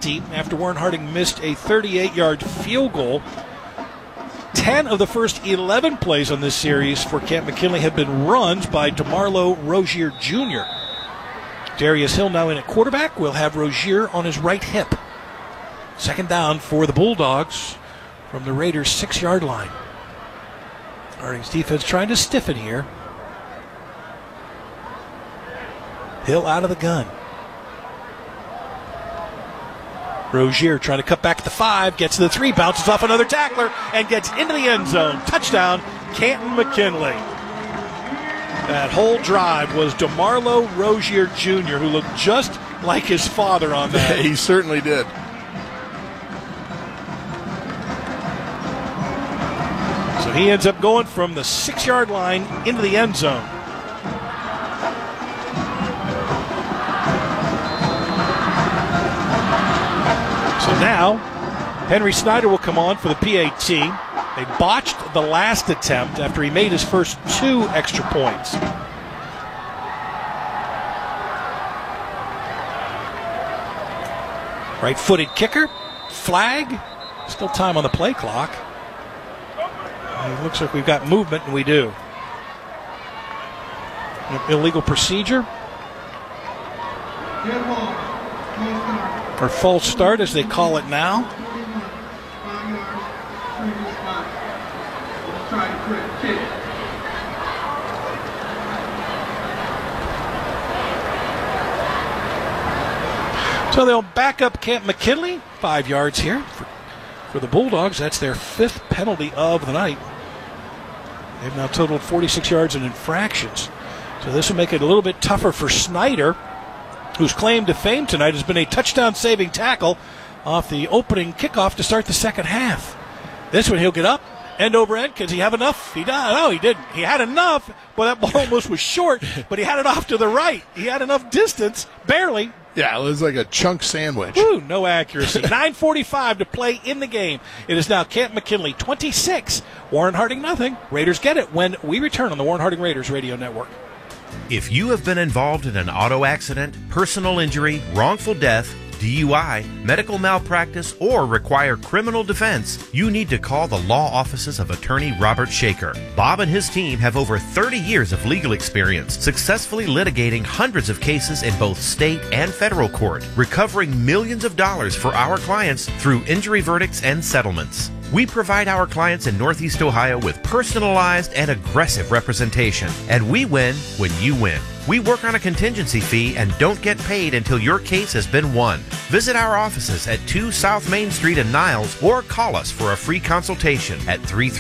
empty after Warren Harding missed a 38-yard field goal. 10 of the first 11 plays on this series for Camp McKinley have been runs by DeMarlo Rozier Jr. Darius Hill now in at quarterback. Will have Rozier on his right hip. Second down for the Bulldogs from the Raiders' 6-yard line. Harding's defense trying to stiffen here. Hill out of the gun. Rozier trying to cut back the 5, gets to the 3, bounces off another tackler, and gets into the end zone. Touchdown, Canton McKinley. That whole drive was DeMarlo Rozier Jr., who looked just like his father on that. He certainly did. So he ends up going from the 6-yard line into the end zone. So now, Henry Snyder will come on for the PAT. They botched the last attempt after he made his first 2 extra points. Right-footed kicker, flag, still time on the play clock. It looks like we've got movement, and we do. Illegal procedure. Or false start, as they call it now. So they'll back up Camp McKinley, 5 yards here for the Bulldogs. That's their 5th penalty of the night. They've now totaled 46 yards in infractions. So this will make it a little bit tougher for Snyder, whose claim to fame tonight has been a touchdown-saving tackle off the opening kickoff to start the second half. This one he'll get up, end over end. Does he have enough? He does. No, he didn't. He had enough. Well, that ball almost was short, but he had it off to the right. He had enough distance, barely. Yeah, it was like a chunk sandwich. Woo, no accuracy. 9:45 to play in the game. It is now Camp McKinley 26, Warren Harding nothing. Raiders get it when we return on the Warren Harding Raiders Radio Network. If you have been involved in an auto accident, personal injury, wrongful death, DUI, medical malpractice, or require criminal defense, you need to call the law offices of attorney Robert Shaker. Bob and his team have over 30 years of legal experience, successfully litigating hundreds of cases in both state and federal court, recovering millions of dollars for our clients through injury verdicts and settlements. We provide our clients in Northeast Ohio with personalized and aggressive representation, and we win when you win. We work on a contingency fee and don't get paid until your case has been won. Visit our offices at 2 South Main Street in Niles or call us for a free consultation at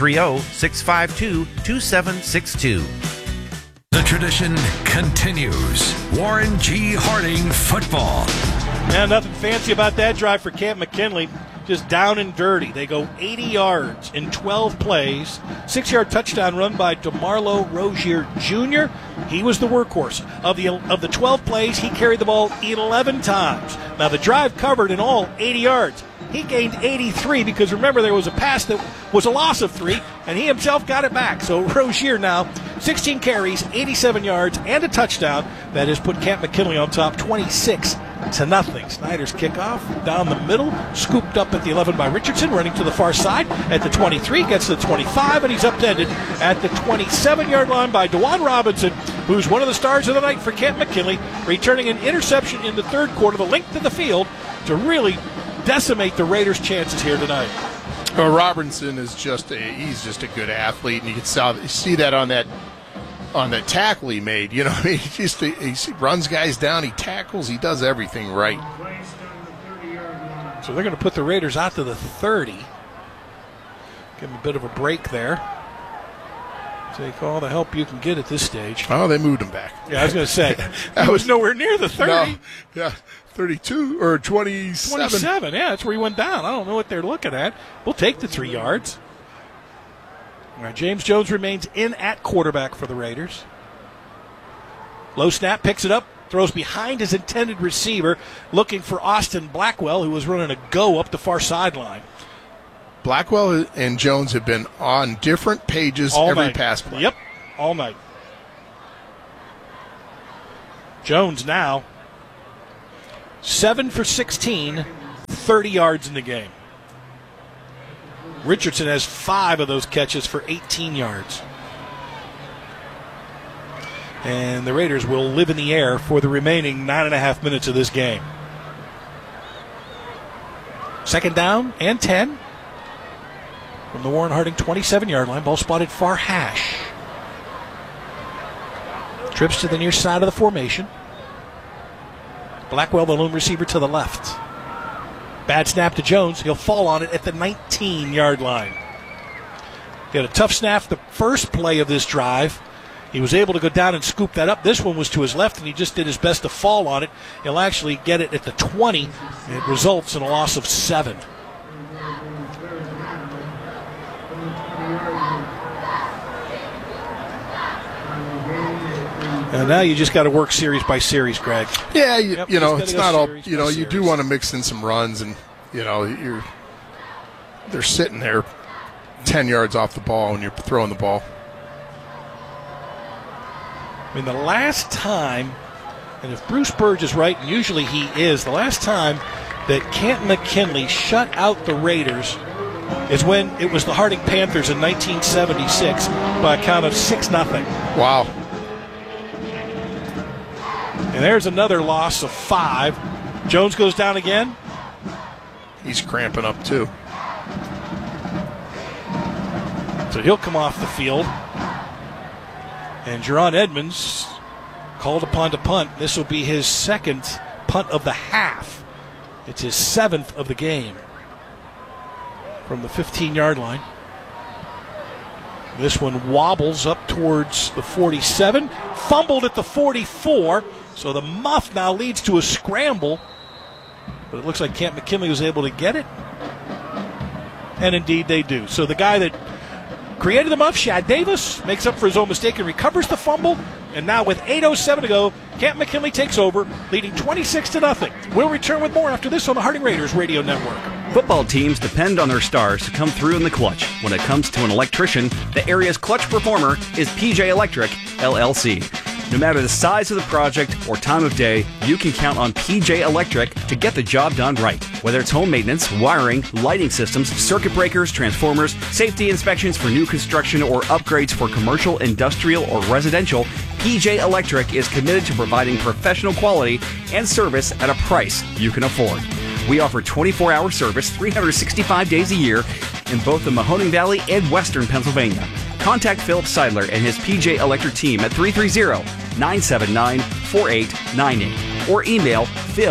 330-652-2762. The tradition continues. Warren G. Harding football. Yeah, nothing fancy about that drive for Camp McKinley. Just down and dirty. They go 80 yards in 12 plays. 6-yard touchdown run by DeMarlo Rozier Jr. He was the workhorse. Of the 12 plays, he carried the ball 11 times. Now, the drive covered in all 80 yards. He gained 83 because, remember, there was a pass that was a loss of 3, and he himself got it back. So Rozier now, 16 carries, 87 yards, and a touchdown. That has put Camp McKinley on top 26-0. Snyder's kickoff down the middle, scooped up at the 11 by Richardson, running to the far side at the 23, gets to the 25, and he's upended at the 27-yard line by DeJuan Robinson, who's one of the stars of the night for Camp McKinley, returning an interception in the third quarter, the length of the field, to really decimate the Raiders' chances here tonight. Well, Robinson is he's just a good athlete, and you can see that on that tackle he made. You know, he runs guys down, he tackles, he does everything right. So they're going to put the Raiders out to the 30. Give them a bit of a break there. Take all the help you can get at this stage. Oh, they moved him back. Yeah, I was going to say, that was nowhere near the 30. No, yeah, 32 or 27. 27, yeah, that's where he went down. I don't know what they're looking at. We'll take the 3 yards. All right, James Jones remains in at quarterback for the Raiders. Low snap, picks it up, throws behind his intended receiver, looking for Austin Blackwell, who was running a go up the far sideline. Blackwell and Jones have been on different pages all every night. pass play. Yep, all night. Jones now 7 for 16, 30 yards in the game. Richardson has 5 of those catches for 18 yards. And the Raiders will live in the air for the remaining 9.5 minutes of this game. Second down and 10 from the Warren Harding 27-yard line. Ball spotted far hash. Trips to the near side of the formation. Blackwell, the lone receiver, to the left. Bad snap to Jones. He'll fall on it at the 19-yard line. He had a tough snap the first play of this drive. He was able to go down and scoop that up. This one was to his left, and he just did his best to fall on it. He'll actually get it at the 20. It results in a loss of 7. And now you just got to work series by series, Greg. Yeah, you know, it's not all. You know, you do want to mix in some runs, and you know, they're sitting there 10 yards off the ball when you're throwing the ball. I mean, the last time, and if Bruce Burge is right, and usually he is, the last time that Canton McKinley shut out the Raiders is when it was the Harding Panthers in 1976 by a count of 6-0. Wow. And there's another loss of 5. Jones goes down again. He's cramping up too. So he'll come off the field. And Jerron Edmonds called upon to punt. This will be his second punt of the half. It's his 7th of the game from the 15-yard line. This one wobbles up towards the 47. Fumbled at the 44. So the muff now leads to a scramble. But it looks like Camp McKinley was able to get it. And indeed they do. So the guy that created the muff, Shad Davis, makes up for his own mistake and recovers the fumble. And now with 8:07 to go, Camp McKinley takes over, leading 26-0. We'll return with more after this on the Harding Raiders Radio Network. Football teams depend on their stars to come through in the clutch. When it comes to an electrician, the area's clutch performer is PJ Electric, LLC. No matter the size of the project or time of day, you can count on PJ Electric to get the job done right. Whether it's home maintenance, wiring, lighting systems, circuit breakers, transformers, safety inspections for new construction, or upgrades for commercial, industrial, or residential, PJ Electric is committed to providing professional quality and service at a price you can afford. We offer 24-hour service 365 days a year in both the Mahoning Valley and Western Pennsylvania. Contact Philip Seidler and his PJ Electric team at 330-979-4898 or email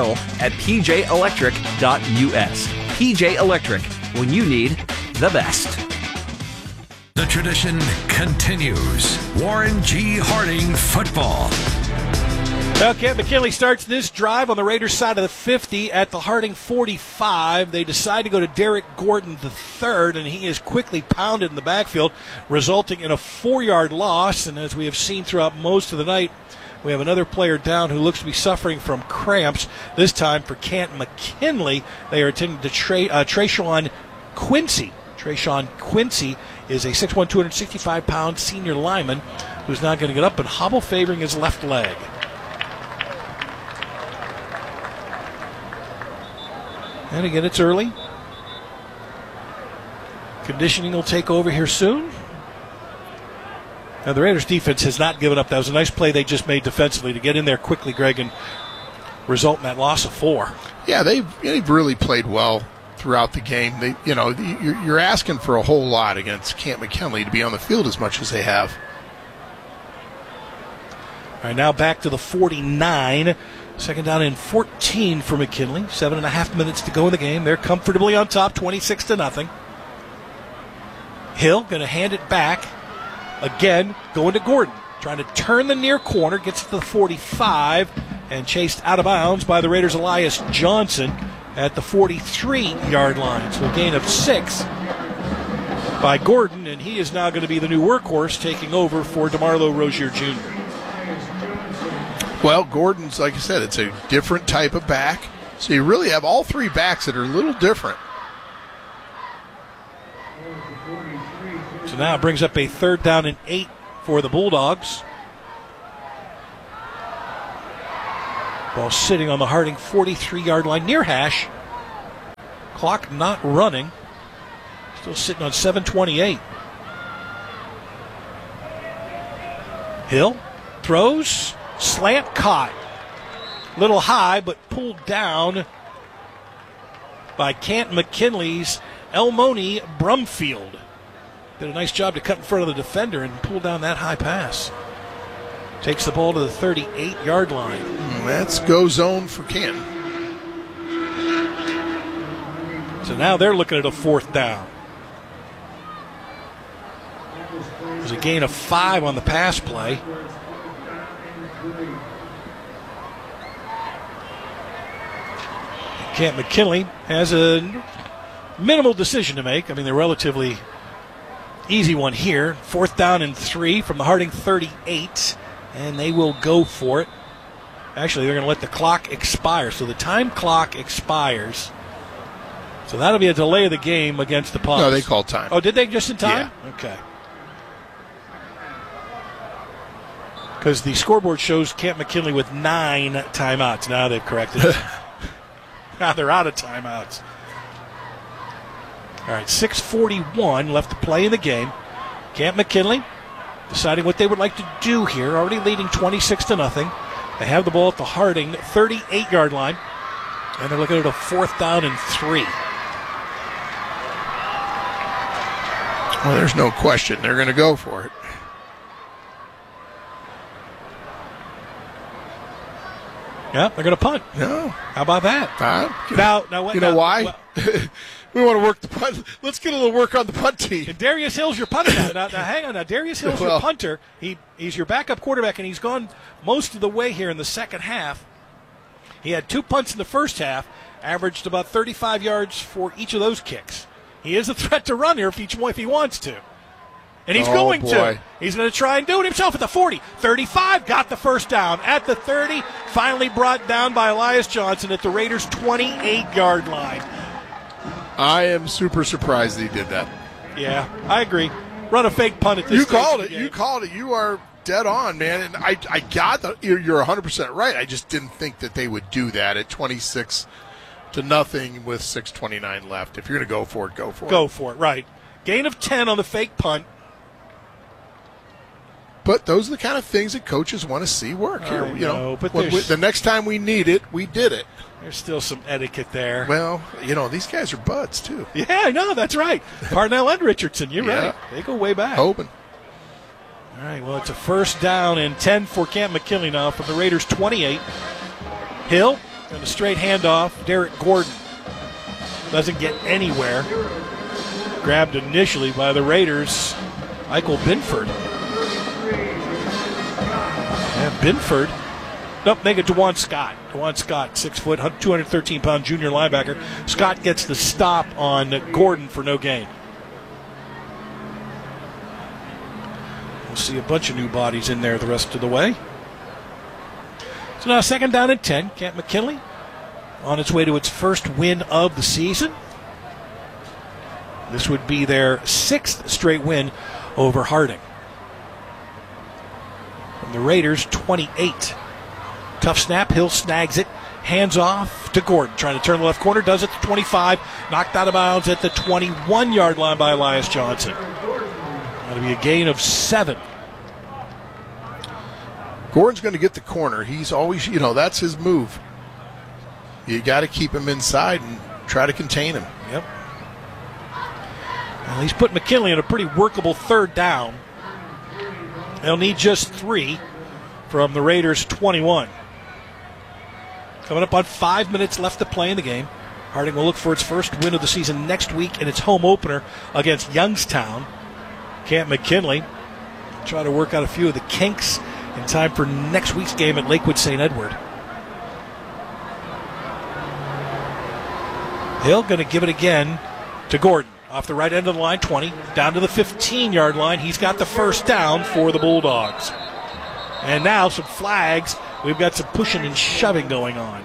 phil@pjelectric.us. PJ Electric, when you need the best. The tradition continues. Warren G. Harding football. Well, Camp McKinley starts this drive on the Raiders' side of the 50 at the Harding 45. They decide to go to Derek Gordon III, and he is quickly pounded in the backfield, resulting in a 4-yard loss. And as we have seen throughout most of the night, we have another player down who looks to be suffering from cramps, this time for Canton McKinley. They are attending to Trayshawn Quincy. Trayshawn Quincy is a 6'1", 265-pound senior lineman who's now going to get up and hobble, favoring his left leg. And again, it's early. Conditioning will take over here soon. Now, the Raiders' defense has not given up. That was a nice play they just made defensively to get in there quickly, Greg, and result in that loss of 4. Yeah, they've really played well throughout the game. You're asking for a whole lot against Camp McKinley to be on the field as much as they have. All right, now back to the 49. Second down and 14 for McKinley. 7.5 minutes to go in the game. They're comfortably on top, 26-0. Hill going to hand it back. Again, going to Gordon. Trying to turn the near corner. Gets to the 45 and chased out of bounds by the Raiders' Elias Johnson at the 43-yard line. So a gain of 6 by Gordon, and he is now going to be the new workhorse, taking over for DeMarlo Rozier Jr. Well, Gordon's, like I said, it's a different type of back. So you really have all 3 backs that are a little different. So now it brings up a 3rd down and 8 for the Bulldogs. Ball sitting on the Harding 43-yard line near hash. Clock not running. Still sitting on 7:28. Hill throws, slant caught. Little high, but pulled down by Canton McKinley's Elmoni Brumfield. Did a nice job to cut in front of the defender and pull down that high pass. Takes the ball to the 38-yard line. Let's go zone for Canton. So now they're looking at a 4th down. There's a gain of 5 on the pass play. Canton McKinley has a minimal decision to make. I mean, they're relatively easy one here. 4th down and 3 from the Harding 38, and they will go for it. Actually, they're going to let the clock expire. So the time clock expires. So that'll be a delay of the game against the Pugs. No, they called time. Oh, did they just in time? Yeah. Okay. Because the scoreboard shows Canton McKinley with 9 timeouts. Now they've corrected it. Now they're out of timeouts. All right, 6:41 left to play in the game. Canton McKinley deciding what they would like to do here. Already leading 26-0. They have the ball at the Harding 38-yard line, and they're looking at a 4th down and 3. Well, there's no question they're going to go for it. Yeah, they're going to punt. No. How about that? Now, you know why? Well, we want to work the punt. Let's get a little work on the punt team. and Darius Hill's your punter now. Now, hang on. Now, Darius Hill's your punter. He's your backup quarterback, and he's gone most of the way here in the second half. He had 2 punts in the first half, averaged about 35 yards for each of those kicks. He is a threat to run here if he wants to. And he's going to. He's going to try and do it himself at the 40. 35, got the first down. At the 30, finally brought down by Elias Johnson at the Raiders' 28-yard line. I am super surprised he did that. Yeah, I agree. Run a fake punt at this You stage called of it. the game. You called it. You are dead on, man. And I got that. You're 100% right. I just didn't think that they would do that at 26-0 with 6:29 left. If you're going to go for it, go for it. Go for it, right. Gain of 10 on the fake punt. But those are the kind of things that coaches want to see work here. I know, but the next time we need it, we did it. There's still some etiquette there. Well, these guys are buds too. Yeah, I know, that's right. Parnell and Richardson, you're Yeah. right. They go way back. Hoping. All right, well, it's a 1st down and 10 for Canton McKinley now from the Raiders' 28. Hill and a straight handoff. Derek Gordon doesn't get anywhere. Grabbed initially by the Raiders' Eichel Binford. And Binford. Nope, they get DeJuan Scott. DeJuan Scott, 6 foot, 213-pound junior linebacker. Scott gets the stop on Gordon for no gain. We'll see a bunch of new bodies in there the rest of the way. So now 2nd down and 10. Canton McKinley on its way to its first win of the season. This would be their 6th straight win over Harding. From the Raiders, 28. Tough snap. Hill snags it. Hands off to Gordon. Trying to turn the left corner. Does it to 25. Knocked out of bounds at the 21-yard line by Elias Johnson. That'll be a gain of 7. Gordon's going to get the corner. He's always, that's his move. You got to keep him inside and try to contain him. Yep. Well, he's put McKinley in a pretty workable 3rd down. They'll need just 3 from the Raiders' 21. Coming up on 5 minutes left to play in the game. Harding will look for its first win of the season next week in its home opener against Youngstown. Canton McKinley try to work out a few of the kinks in time for next week's game at Lakewood St. Edward. Hill going to give it again to Gordon. Off the right end of the line, 20. Down to the 15-yard line. He's got the first down for the Bulldogs. And now some flags. We've got some pushing and shoving going on.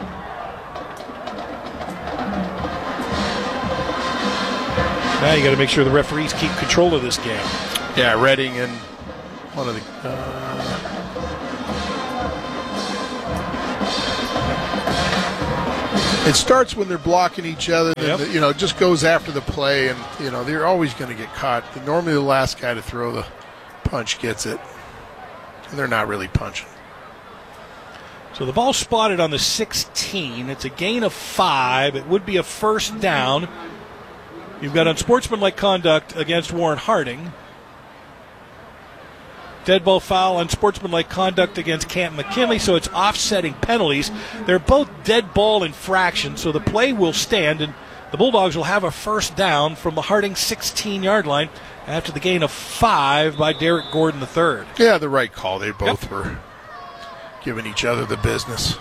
Now you got to make sure the referees keep control of this game. Yeah, Redding and one of the. It starts when they're blocking each other. Yep. And, it just goes after the play, and, they're always going to get caught. Normally the last guy to throw the punch gets it, and they're not really punching. So the ball spotted on the 16. It's a gain of 5. It would be a first down. You've got unsportsmanlike conduct against Warren Harding. Dead ball foul, unsportsmanlike conduct against Camp McKinley, so it's offsetting penalties. They're both dead ball infractions, so the play will stand, and the Bulldogs will have a first down from the Harding 16-yard line after the gain of 5 by Derek Gordon III. Yeah, the right call. They both were giving each other the business.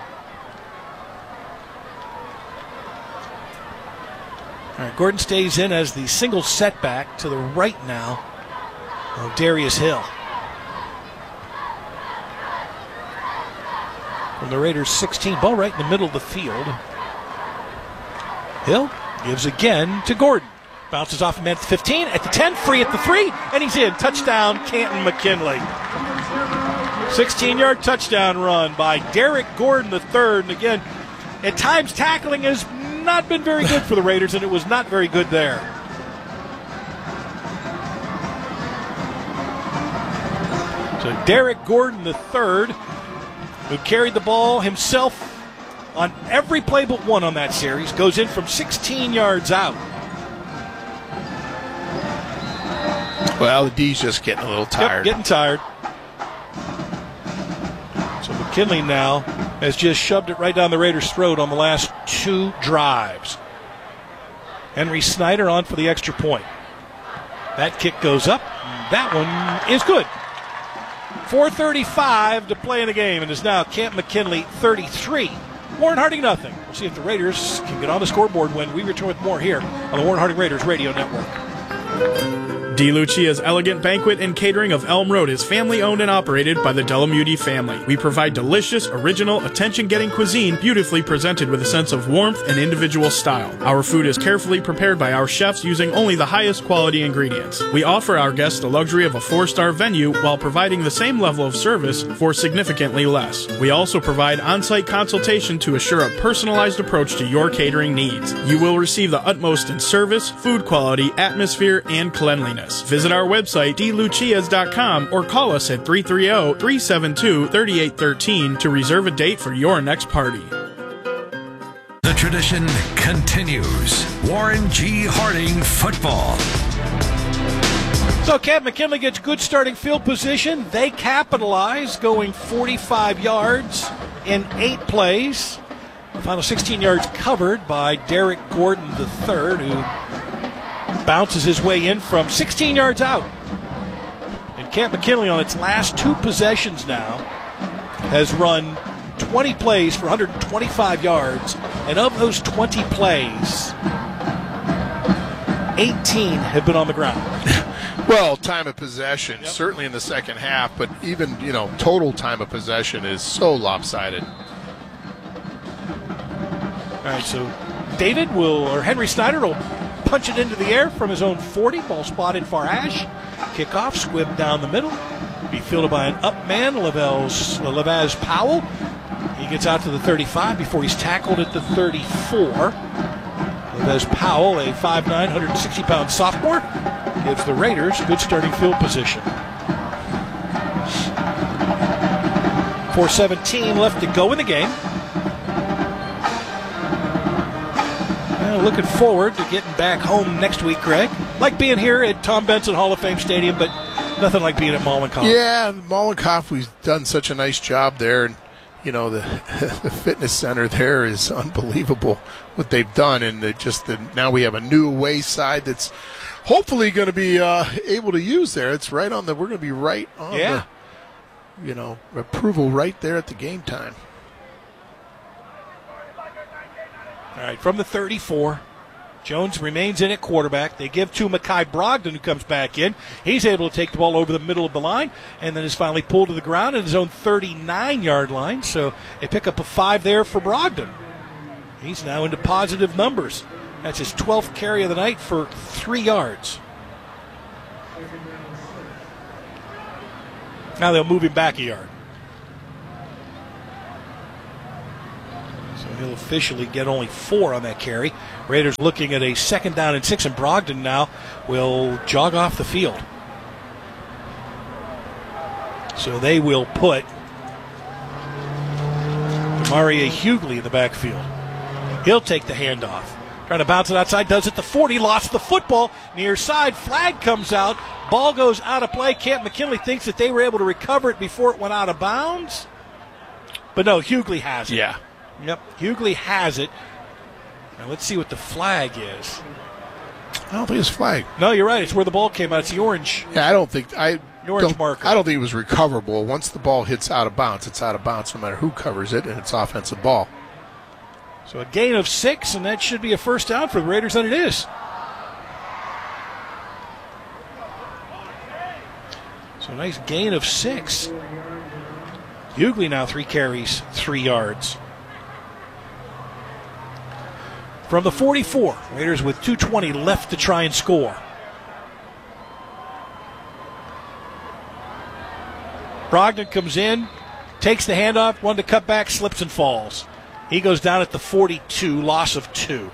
All right, Gordon stays in as the single setback to the right now of Darius Hill. From the Raiders 16, ball right in the middle of the field. Hill gives again to Gordon. Bounces off him at the 15, at the 10, free at the 3, and he's in. Touchdown, Canton McKinley. 16-yard touchdown run by Derek Gordon III. And again, at times tackling has not been very good for the Raiders, and it was not very good there. So Derek Gordon III, who carried the ball himself on every play but one on that series, goes in from 16 yards out. Well, the D's just getting a little tired. Yep, getting tired. So McKinley now has just shoved it right down the Raiders' throat on the last 2 drives. Henry Snyder on for the extra point. That kick goes up. That one is good. 4:35 to play in the game, and it's now Camp McKinley 33. Warren Harding nothing. We'll see if the Raiders can get on the scoreboard when we return with more here on the Warren Harding Raiders Radio Network. DeLucia's Elegant Banquet and Catering of Elm Road is family-owned and operated by the Delamuti family. We provide delicious, original, attention-getting cuisine beautifully presented with a sense of warmth and individual style. Our food is carefully prepared by our chefs using only the highest quality ingredients. We offer our guests the luxury of a 4-star venue while providing the same level of service for significantly less. We also provide on-site consultation to assure a personalized approach to your catering needs. You will receive the utmost in service, food quality, atmosphere, and cleanliness. Visit our website, dlucias.com, or call us at 330-372-3813 to reserve a date for your next party. The tradition continues. Warren G. Harding football. So Camp McKinley gets good starting field position. They capitalize, going 45 yards in 8 plays. The final 16 yards covered by Derek Gordon III, who bounces his way in from 16 yards out. And Camp McKinley on its last 2 possessions now has run 20 plays for 125 yards. And of those 20 plays, 18 have been on the ground. Well, time of possession, certainly in the second half, but even, total time of possession is so lopsided. All right, so Henry Snyder will punch it into the air from his own 40. Ball spotted far hash. Kickoff, squib down the middle. Be fielded by an up man, Levaz Powell. He gets out to the 35 before he's tackled at the 34. Levaz Powell, a 5'9", 160-pound sophomore, gives the Raiders good starting field position. 4:17 left to go in the game. Looking forward to getting back home next week, Greg. Like being here at Tom Benson Hall of Fame Stadium, but nothing like being at Mollenkopf. Yeah, Mollenkopf, we've done such a nice job there, and the fitness center there is unbelievable what they've done, and now we have a new away side that's hopefully going to be able to use there. It's right on we're going to be right on the approval right there at the game time. All right, from the 34, Jones remains in at quarterback. They give to Mekhi Brogdon, who comes back in. He's able to take the ball over the middle of the line and then is finally pulled to the ground at his own 39-yard line. So they pick up a 5 there for Brogdon. He's now into positive numbers. That's his 12th carry of the night for 3 yards. Now they'll move him back a yard. So He'll officially get only 4 on that carry. Raiders looking at a 2nd down and 6, and Brogdon now will jog off the field. So they will put Demario Hughley in the backfield. He'll take the handoff. Trying to bounce it outside, does it the 40, lost the football. Near side, flag comes out. Ball goes out of play. Camp McKinley thinks that they were able to recover it before it went out of bounds. But no, Hughley has it. Yeah. Yep, Hughley has it. Now let's see what the flag is. I don't think it's flag. No, you're right. It's where the ball came out. It's the orange. Yeah, I don't think marker. I don't think it was recoverable. Once the ball hits out of bounds, it's out of bounds no matter who covers it, and it's offensive ball. So a gain of 6, and that should be a first down for the Raiders, and it is. So a nice gain of 6. Hughley now 3 carries, 3 yards. From the 44, Raiders with 2:20 left to try and score. Brogdon comes in, takes the handoff, one to cut back, slips and falls. He goes down at the 42, loss of 2.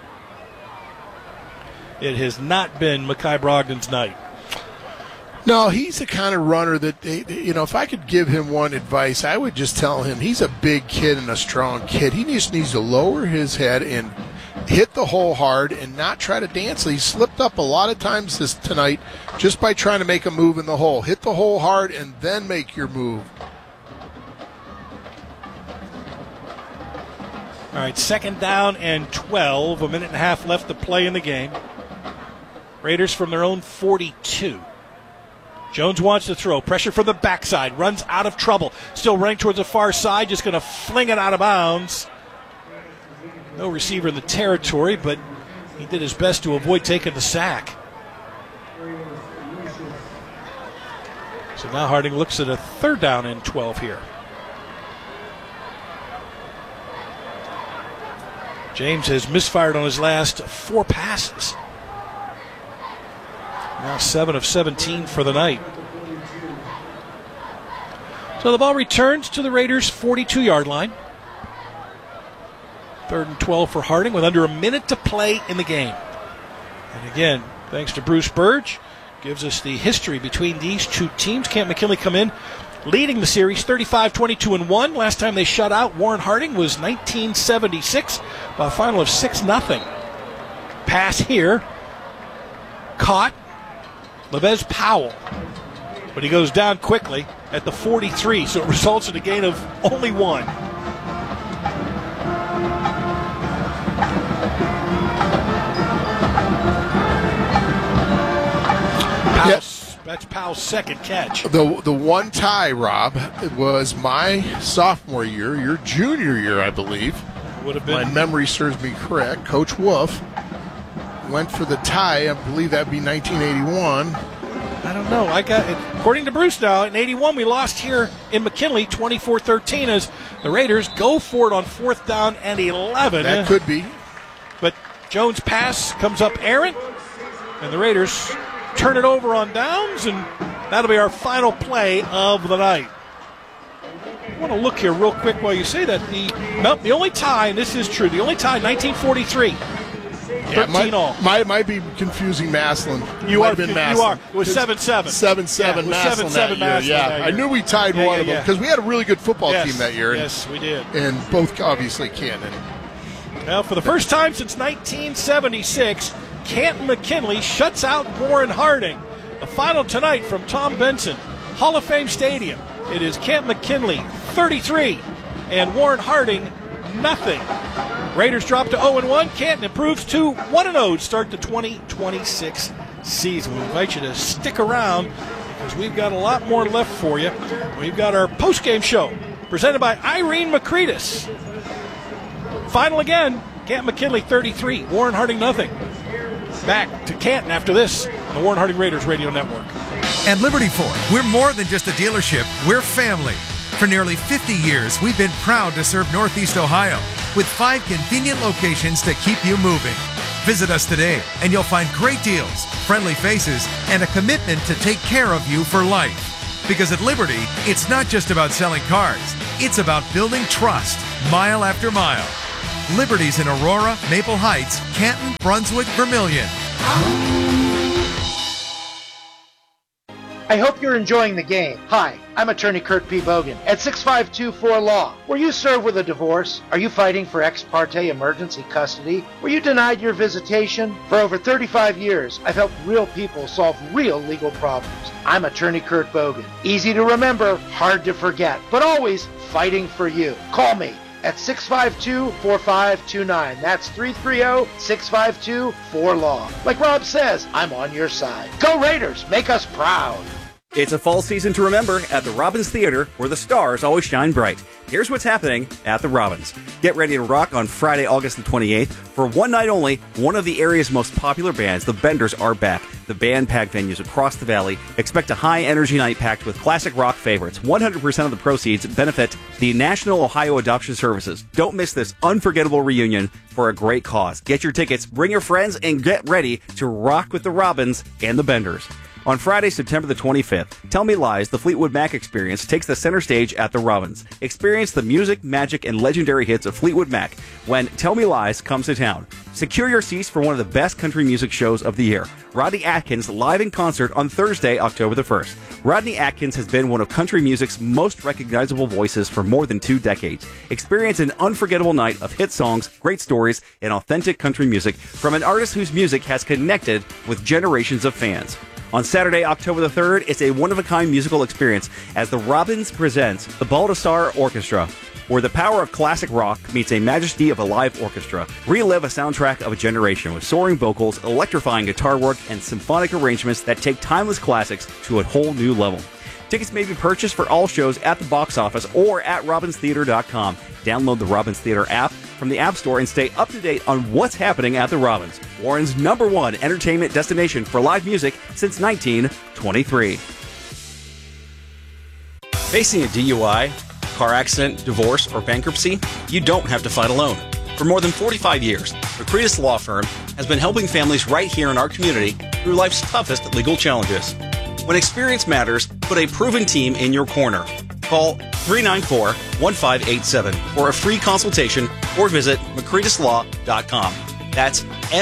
It has not been Mekhi Brogdon's night. No, he's the kind of runner that, if I could give him one advice, I would just tell him he's a big kid and a strong kid. He just needs to lower his head and hit the hole hard and not try to dance. He slipped up a lot of times tonight just by trying to make a move in the hole. Hit the hole hard and then make your move. All right, 2nd down and 12. A minute and a half left to play in the game. Raiders from their own 42. Jones wants to throw. Pressure from the backside. Runs out of trouble. Still running towards the far side. Just going to fling it out of bounds. No receiver in the territory, but he did his best to avoid taking the sack. So now Harding looks at a 3rd down and 12 here. James has misfired on his last 4 passes. Now 7 of 17 for the night. So the ball returns to the Raiders' 42-yard line. 3rd and 12 for Harding with under a minute to play in the game. And again, thanks to Bruce Burge, gives us the history between these two teams. Camp McKinley come in leading the series 35-22-1. Last time they shut out Warren Harding was 1976 by a final of 6-0. Pass here. Caught. Levez Powell. But he goes down quickly at the 43, so it results in a gain of only 1. That's Powell's 2nd catch. The one tie, Rob, was my sophomore year, your junior year, I believe. Would have been. My memory serves me correct. Coach Wolf went for the tie. I believe that'd be 1981. I don't know. I got it. According to Bruce now, in 81 we lost here in McKinley 24-13 as the Raiders go for it on 4th down and 11. That could be. But Jones' pass comes up errant, and the Raiders turn it over on downs, and that'll be our final play of the night. I want to look here real quick while you say that. The only tie, and this is true, the only tie, 1943. 13 all. Might be confusing Maslin. You are. Been You Maslin. are. It was 7-7. 7-7 Maslin that year. Yeah, I knew we tied one of them because we had a really good football team that year. Yes, we did. And both obviously can. Well, for the first time since 1976, Canton McKinley shuts out Warren Harding. The final tonight from Tom Benson, Hall of Fame Stadium. It is Canton McKinley 33 and Warren Harding nothing. Raiders drop to 0-1. Canton improves to 1-0 to start the 2026 season. We invite you to stick around because we've got a lot more left for you. We've got our post-game show presented by Irene McCretis. Final again, Canton McKinley 33, Warren Harding nothing. Back to Canton after this on the Warren Harding Raiders Radio Network. At Liberty Ford, we're more than just a dealership, we're family. For nearly 50 years, we've been proud to serve Northeast Ohio with 5 convenient locations to keep you moving. Visit us today and you'll find great deals, friendly faces, and a commitment to take care of you for life. Because at Liberty, it's not just about selling cars, it's about building trust mile after mile. Liberty's in Aurora, Maple Heights, Canton, Brunswick, Vermilion. I hope you're enjoying the game. Hi, I'm attorney Kurt P. Bogan at 652-4-LAW. Were you served with a divorce? Are you fighting for ex parte emergency custody? Were you denied your visitation? For over 35 years, I've helped real people solve real legal problems. I'm attorney Kurt Bogan. Easy to remember, hard to forget, but always fighting for you. Call me at 652-4529. That's 330-652-4-LAW. Like Rob says, I'm on your side. Go Raiders, make us proud. It's a fall season to remember at the Robbins Theater, where the stars always shine bright. Here's what's happening at the Robbins. Get ready to rock on Friday, August the 28th. For one night only, one of the area's most popular bands, the Benders, are back. The band packed venues across the valley. Expect a high-energy night packed with classic rock favorites. 100% of the proceeds benefit the National Ohio Adoption Services. Don't miss this unforgettable reunion for a great cause. Get your tickets, bring your friends, and get ready to rock with the Robbins and the Benders. On Friday, September the 25th, Tell Me Lies, the Fleetwood Mac Experience, takes the center stage at the Robbins. Experience the music, magic, and legendary hits of Fleetwood Mac when Tell Me Lies comes to town. Secure your seats for one of the best country music shows of the year. Rodney Atkins live in concert on Thursday, October the 1st. Rodney Atkins has been one of country music's most recognizable voices for more than 2 decades. Experience an unforgettable night of hit songs, great stories, and authentic country music from an artist whose music has connected with generations of fans. On Saturday, October the 3rd, it's a one-of-a-kind musical experience as the Robbins presents the Baldassar Orchestra, where the power of classic rock meets a majesty of a live orchestra. Relive a soundtrack of a generation with soaring vocals, electrifying guitar work, and symphonic arrangements that take timeless classics to a whole new level. Tickets may be purchased for all shows at the box office or at robbinstheater.com. Download the Robbins Theater app from the App Store and stay up to date on what's happening at the Robbins, Warren's #1 entertainment destination for live music since 1923. Facing a DUI, car accident, divorce, or bankruptcy, you don't have to fight alone. For more than 45 years, McCreadis Law Firm has been helping families right here in our community through life's toughest legal challenges. When experience matters, put a proven team in your corner. Call 394-1587 for a free consultation or visit McCreadislaw.com. That's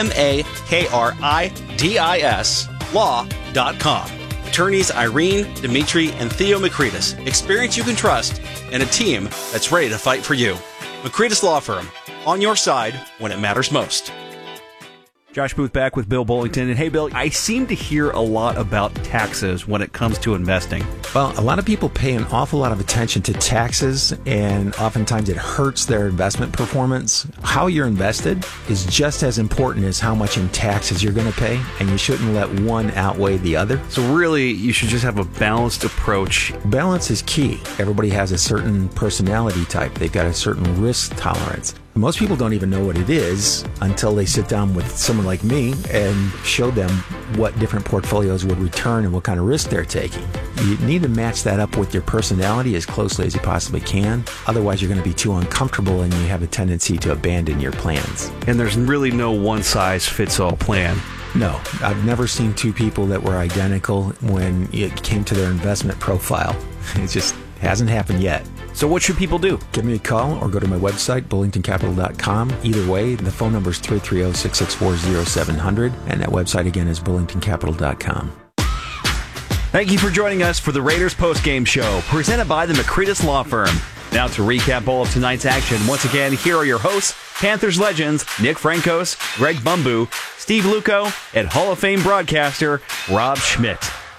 MAKRIDIS law.com. Attorneys Irene, Dimitri, and Theo McCreadis. Experience you can trust and a team that's ready to fight for you. McCreadis Law Firm, on your side when it matters most. Josh Booth back with Bill Bullington. And hey, Bill, I seem to hear a lot about taxes when it comes to investing. Well, a lot of people pay an awful lot of attention to taxes, and oftentimes it hurts their investment performance. How you're invested is just as important as how much in taxes you're going to pay, and you shouldn't let one outweigh the other. So really, you should just have a balanced approach. Balance is key. Everybody has a certain personality type. They've got a certain risk tolerance. Most people don't even know what it is until they sit down with someone like me and show them what different portfolios would return and what kind of risk they're taking. You need to match that up with your personality as closely as you possibly can. Otherwise, you're going to be too uncomfortable and you have a tendency to abandon your plans. And there's really no one-size-fits-all plan. No, I've never seen two people that were identical when it came to their investment profile. It just hasn't happened yet. So what should people do? Give me a call or go to my website, bullingtoncapital.com. Either way, the phone number is 330-664-0700, and that website again is bullingtoncapital.com. Thank you for joining us for the Raiders postgame show, presented by the McCreadis Law Firm. Now to recap all of tonight's action. Once again, here are your hosts, Panthers legends Nick Frankos, Greg Bumbu, Steve Luco, and Hall of Fame broadcaster Rob Schmidt.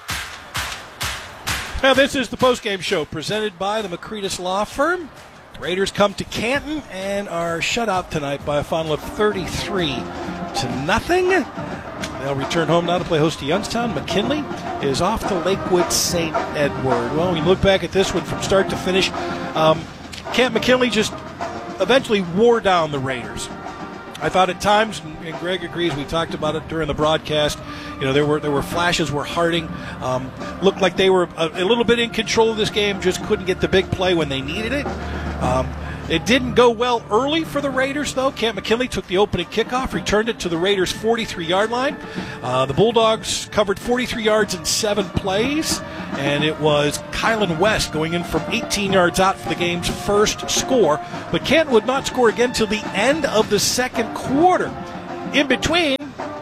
Now, this is the postgame show presented by the McCreadis Law Firm. Raiders come to Canton and are shut out tonight by a final of 33-0. They'll return home now to play host to Youngstown. McKinley is off to Lakewood St. Edward. Well, when you look back at this one from start to finish, Camp McKinley just eventually wore down the Raiders. I thought at times, and Greg agrees, we talked about it during the broadcast, there were flashes where Harding looked like they were a little bit in control of this game, just couldn't get the big play when they needed it. It didn't go well early for the Raiders, though. Camp McKinley took the opening kickoff, returned it to the Raiders' 43-yard line. The Bulldogs covered 43 yards in 7 plays, and it was Kylan West going in from 18 yards out for the game's first score. But Canton would not score again till the end of the second quarter. In between,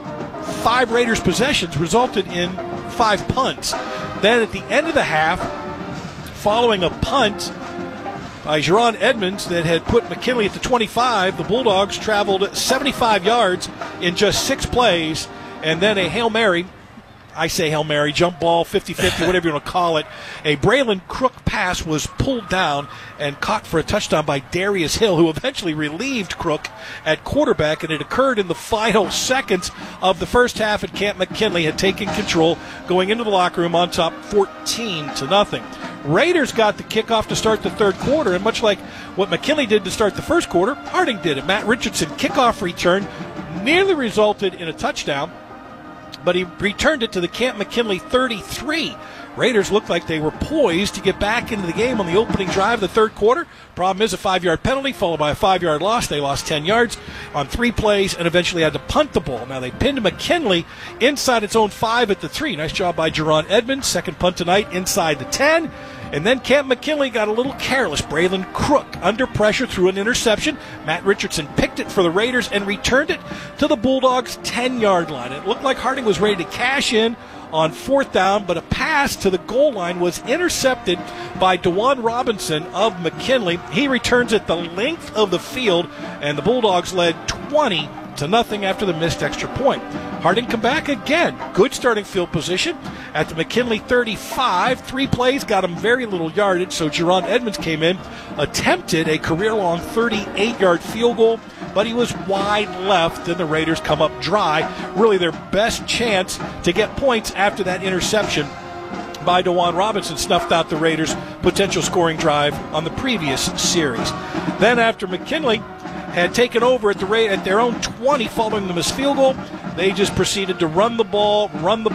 5 Raiders possessions resulted in 5 punts. Then at the end of the half, following a punt by Jerron Edmonds that had put McKinley at the 25, the Bulldogs traveled 75 yards in just 6 plays, and then a Hail Mary, I say Hail Mary, jump ball, 50-50, whatever you want to call it. A Braylon Crook pass was pulled down and caught for a touchdown by Darius Hill, who eventually relieved Crook at quarterback, and it occurred in the final seconds of the first half, and Camp McKinley had taken control going into the locker room on top 14-0. Raiders got the kickoff to start the third quarter, and much like what McKinley did to start the first quarter, Harding did it. Matt Richardson kickoff return nearly resulted in a touchdown, but he returned it to the Camp McKinley 33. Raiders looked like they were poised to get back into the game on the opening drive of the third quarter. Problem is a 5-yard penalty followed by a 5-yard loss. They lost 10 yards on 3 plays and eventually had to punt the ball. Now they pinned McKinley inside its own 5 at the 3. Nice job by Jerron Edmonds. Second punt tonight inside the 10. And then Camp McKinley got a little careless. Braylon Crook under pressure threw an interception. Matt Richardson picked it for the Raiders and returned it to the Bulldogs' 10-yard line. It looked like Harding was ready to cash in on 4th down, but a pass to the goal line was intercepted by DeJuan Robinson of McKinley. He returns it the length of the field, and the Bulldogs led 20-0 after the missed extra point. Harding come back again. Good starting field position at the McKinley 35. 3 plays got him very little yardage, so Jerron Edmonds came in, attempted a career-long 38-yard field goal, but he was wide left, and the Raiders come up dry. Really their best chance to get points after that interception by DeJuan Robinson snuffed out the Raiders' potential scoring drive on the previous series. Then after McKinley had taken over at their own 20 following the missed field goal, they just proceeded to run the ball.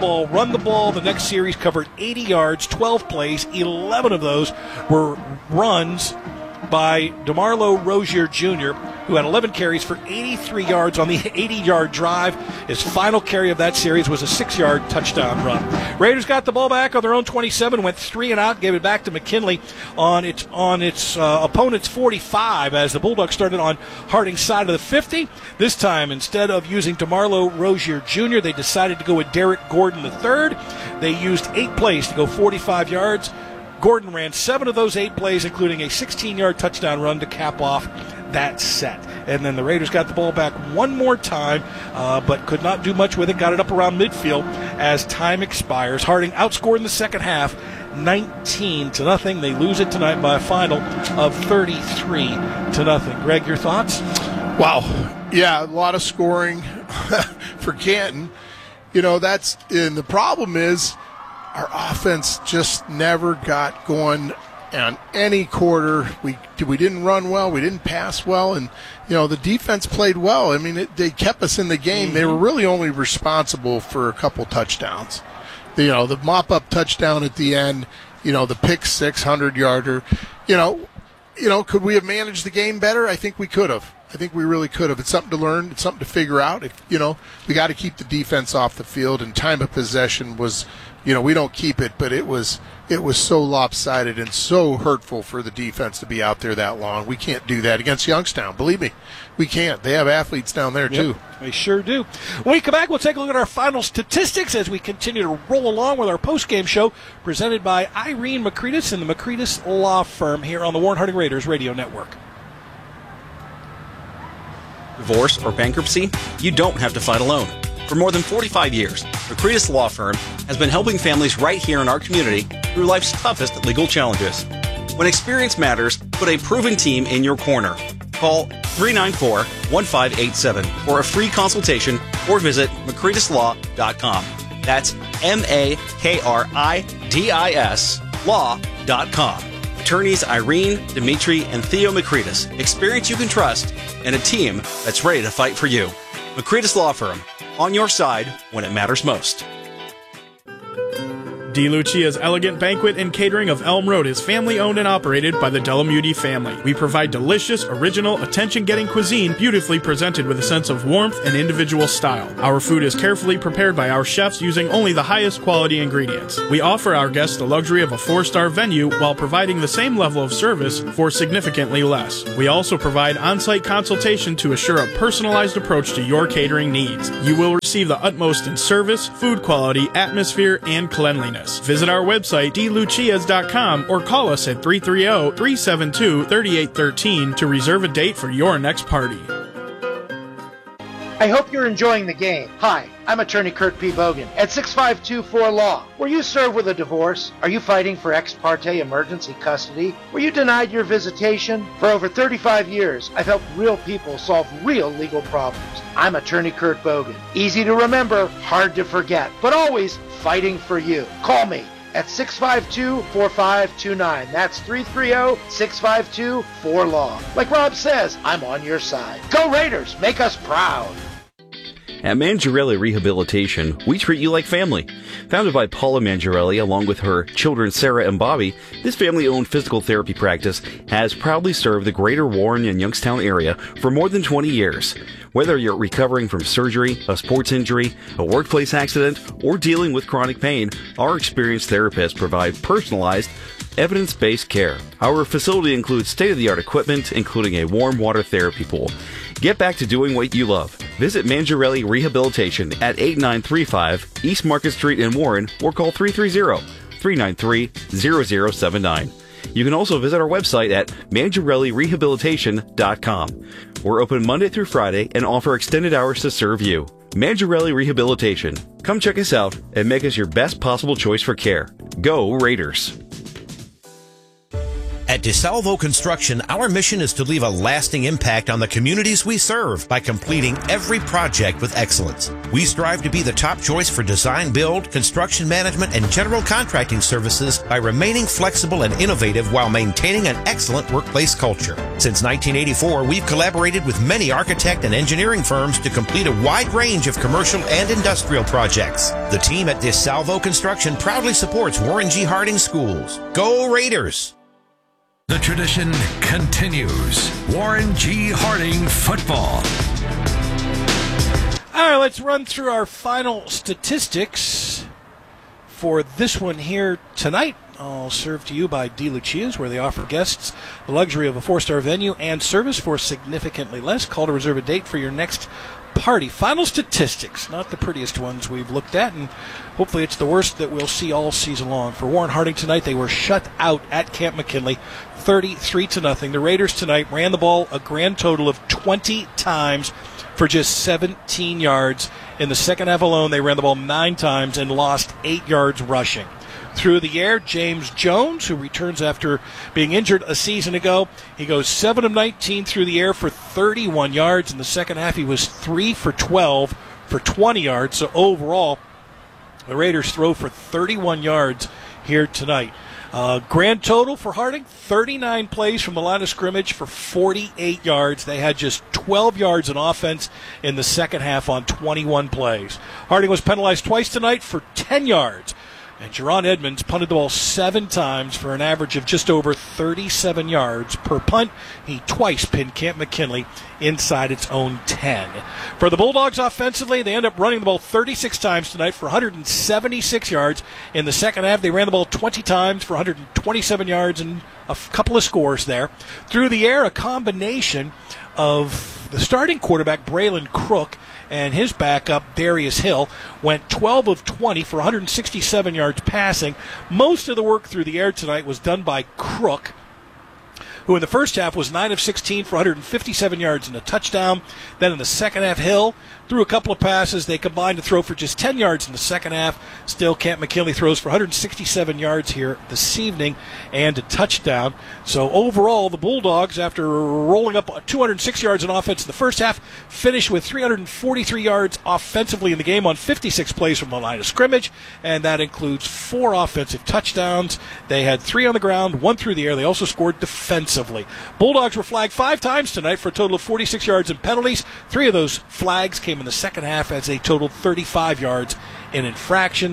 The next series covered 80 yards, 12 plays. 11 of those were runs by DeMarlo Rozier Jr., who had 11 carries for 83 yards on the 80-yard drive. His final carry of that series was a 6-yard touchdown run. Raiders got the ball back on their own 27, went 3 and out, gave it back to McKinley on its opponent's 45 as the Bulldogs started on Harding's side of the 50. This time, instead of using DeMarlo Rozier Jr., they decided to go with Derek Gordon III. They used 8 plays to go 45 yards. Gordon ran 7 of those 8 plays, including a 16-yard touchdown run to cap off that set. And then the Raiders got the ball back one more time, but could not do much with it. Got it up around midfield as time expires. Harding outscored in the second half, 19-0. They lose it tonight by a final of 33-0. Greg, your thoughts? Wow. Yeah, a lot of scoring for Canton. You know, and the problem is our offense just never got going on any quarter. We didn't run well. We didn't pass well. And, you know, the defense played well. I mean, they kept us in the game. They were really only responsible for a couple touchdowns. You know, the mop-up touchdown at the end, you know, the pick 600-yarder. You know, could we have managed the game better? I think we could have. I think we really could have. It's something to learn. It's something to figure out. We got to keep the defense off the field, and time of possession was, we don't keep it, but it was so lopsided and so hurtful for the defense to be out there that long. We can't do that against Youngstown. Believe me, we can't. They have athletes down there, too. They sure do. When we come back, we'll take a look at our final statistics as we continue to roll along with our post-game show presented by Irene McCretis and the McCretis Law Firm here on the Warren Harding Raiders Radio Network. Divorce or bankruptcy? You don't have to fight alone. For more than 45 years, McCretis Law Firm has been helping families right here in our community through life's toughest legal challenges. When experience matters, put a proven team in your corner. Call 394-1587 for a free consultation or visit McCretislaw.com. That's MAKRIDIS law.com. Attorneys Irene, Dimitri, and Theo McCretis. Experience you can trust and a team that's ready to fight for you. McCretis Law Firm, on your side when it matters most. DeLucia's Elegant Banquet and Catering of Elm Road is family-owned and operated by the Delamuti family. We provide delicious, original, attention-getting cuisine beautifully presented with a sense of warmth and individual style. Our food is carefully prepared by our chefs using only the highest quality ingredients. We offer our guests the luxury of a 4-star venue while providing the same level of service for significantly less. We also provide on-site consultation to assure a personalized approach to your catering needs. You will receive the utmost in service, food quality, atmosphere, and cleanliness. Visit our website, dlucias.com, or call us at 330-372-3813 to reserve a date for your next party. I hope you're enjoying the game. Hi, I'm attorney Kurt P. Bogan at 6524 Law. Were you served with a divorce? Are you fighting for ex parte emergency custody? Were you denied your visitation? For over 35 years, I've helped real people solve real legal problems. I'm attorney Kurt Bogan. Easy to remember, hard to forget, but always fighting for you. Call me at 652-4529. That's 330-652-4LAW. Like Rob says, I'm on your side. Go Raiders! Make us proud! At Mangiarelli Rehabilitation, we treat you like family. Founded by Paula Mangiarelli along with her children Sarah and Bobby, this family-owned physical therapy practice has proudly served the greater Warren and Youngstown area for more than 20 years. Whether you're recovering from surgery, a sports injury, a workplace accident, or dealing with chronic pain, our experienced therapists provide personalized, evidence-based care. Our facility includes state-of-the-art equipment, including a warm water therapy pool. Get back to doing what you love. Visit Mangiarelli Rehabilitation at 8935 East Market Street in Warren or call 330-393-0079. You can also visit our website at mangiarellirehabilitation.com. We're open Monday through Friday and offer extended hours to serve you. Mangiarelli Rehabilitation. Come check us out and make us your best possible choice for care. Go Raiders! At DeSalvo Construction, our mission is to leave a lasting impact on the communities we serve by completing every project with excellence. We strive to be the top choice for design, build, construction management, and general contracting services by remaining flexible and innovative while maintaining an excellent workplace culture. Since 1984, we've collaborated with many architect and engineering firms to complete a wide range of commercial and industrial projects. The team at DeSalvo Construction proudly supports Warren G. Harding Schools. Go Raiders! The tradition continues. Warren G. Harding football. All right, let's run through our final statistics for this one here tonight. All served to you by DeLucia's, where they offer guests the luxury of a 4-star venue and service for significantly less. Call to reserve a date for your next party. Final statistics, not the prettiest ones we've looked at, and hopefully it's the worst that we'll see all season long. For Warren Harding tonight, they were shut out at Camp McKinley, 33-0. The Raiders tonight ran the ball a grand total of 20 times for just 17 yards. In the second half alone, they ran the ball 9 times and lost 8 yards rushing. Through the air, James Jones, who returns after being injured a season ago, he goes 7 of 19 through the air for 31 yards. In the second half, he was 3 for 12 for 20 yards. So overall, the Raiders throw for 31 yards here tonight. Grand total for Harding, 39 plays from the line of scrimmage for 48 yards. They had just 12 yards in offense in the second half on 21 plays. Harding was penalized twice tonight for 10 yards. And Jerron Edmonds punted the ball 7 times for an average of just over 37 yards per punt. He twice pinned Camp McKinley inside its own 10. For the Bulldogs offensively, they end up running the ball 36 times tonight for 176 yards. In the second half, they ran the ball 20 times for 127 yards and a couple of scores there. Through the air, a combination of the starting quarterback, Braylon Crook, and his backup, Darius Hill, went 12 of 20 for 167 yards passing. Most of the work through the air tonight was done by Crook, who in the first half was 9 of 16 for 157 yards and a touchdown. Then in the second half, Hill threw a couple of passes. They combined to throw for just 10 yards in the second half. Still, Camp McKinley throws for 167 yards here this evening and a touchdown. So overall, the Bulldogs, after rolling up 206 yards in offense in the first half, finished with 343 yards offensively in the game on 56 plays from the line of scrimmage, and that includes 4 offensive touchdowns. They had 3 on the ground, 1 through the air. They also scored defensively. Bulldogs were flagged 5 times tonight for a total of 46 yards in penalties. 3 of those flags came in the second half as they totaled 35 yards in infractions.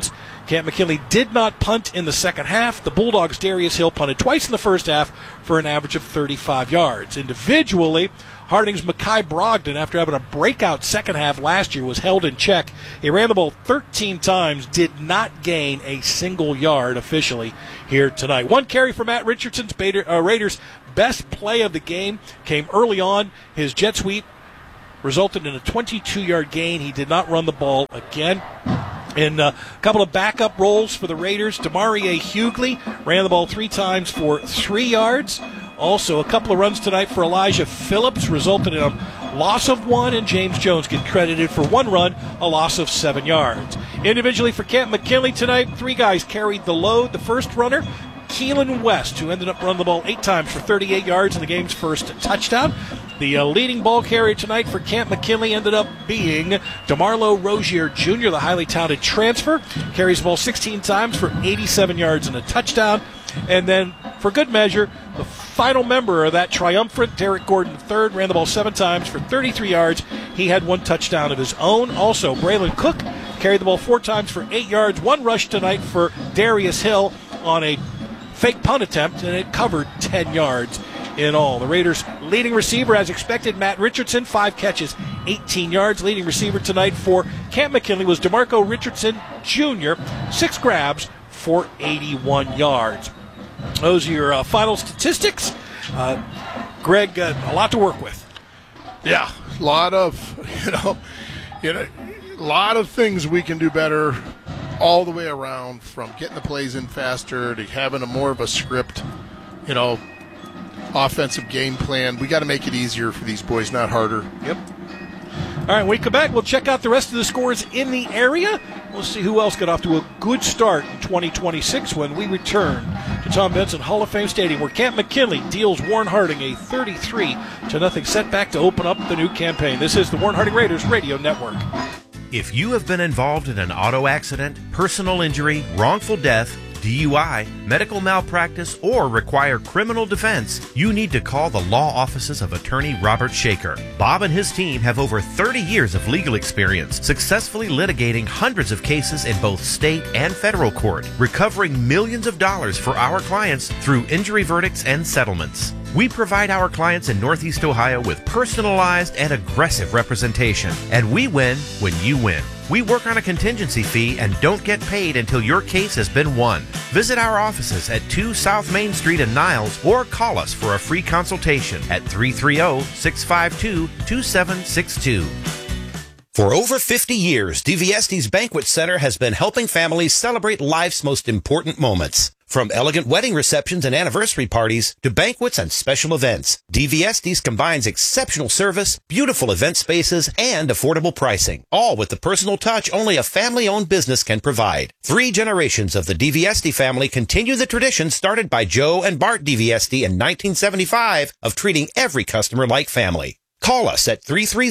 Camp McKinley did not punt in the second half. The Bulldogs' Darius Hill punted twice in the first half for an average of 35 yards. Individually, Harding's Mekhi Brogdon, after having a breakout second half last year, was held in check. He ran the ball 13 times, did not gain a single yard officially here tonight. One carry for Matt Richardson's Raiders' best play of the game came early on. His jet sweep resulted in a 22-yard gain. He did not run the ball again. In a couple of backup roles for the Raiders, Demarie Hughley ran the ball 3 times for 3 yards. Also, a couple of runs tonight for Elijah Phillips resulted in a loss of 1, and James Jones get credited for 1 run, a loss of 7 yards. Individually for Camp McKinley tonight, 3 guys carried the load. The first runner, Keelan West, who ended up running the ball 8 times for 38 yards in the game's first touchdown. The leading ball carrier tonight for Camp McKinley ended up being DeMarlo Rozier Jr., the highly touted transfer. Carries the ball 16 times for 87 yards and a touchdown. And then, for good measure, the final member of that triumvirate, Derek Gordon III, ran the ball 7 times for 33 yards. He had 1 touchdown of his own. Also, Braylon Cook carried the ball 4 times for 8 yards. 1 rush tonight for Darius Hill on a fake punt attempt, and it covered 10 yards in all. The Raiders' leading receiver, as expected, Matt Richardson, 5 catches, 18 yards. Leading receiver tonight for Camp McKinley was DeMarco Richardson Jr., 6 grabs for 81 yards. Those are your final statistics. Greg, a lot to work with. Yeah, a lot of, a lot of things we can do better all the way around, from getting the plays in faster to having a more of a script, offensive game plan. We got to make it easier for these boys, not harder. Yep. All right, when we come back, we'll check out the rest of the scores in the area. We'll see who else got off to a good start in 2026 when we return to Tom Benson Hall of Fame Stadium, where Camp McKinley deals Warren Harding a 33-0 setback to open up the new campaign. This is the Warren Harding Raiders Radio Network. If you have been involved in an auto accident, personal injury, wrongful death, DUI, medical malpractice, or require criminal defense, you need to call the law offices of attorney Robert Shaker. Bob and his team have over 30 years of legal experience, successfully litigating hundreds of cases in both state and federal court, recovering millions of dollars for our clients through injury verdicts and settlements. We provide our clients in Northeast Ohio with personalized and aggressive representation, and we win when you win. We work on a contingency fee and don't get paid until your case has been won. Visit our offices at 2 South Main Street in Niles, or call us for a free consultation at 330-652-2762. For over 50 years, DVSD's Banquet Center has been helping families celebrate life's most important moments. From elegant wedding receptions and anniversary parties to banquets and special events, DVSD's combines exceptional service, beautiful event spaces, and affordable pricing, all with the personal touch only a family-owned business can provide. 3 generations of the DVSD family continue the tradition started by Joe and Bart DVSD in 1975 of treating every customer like family. Call us at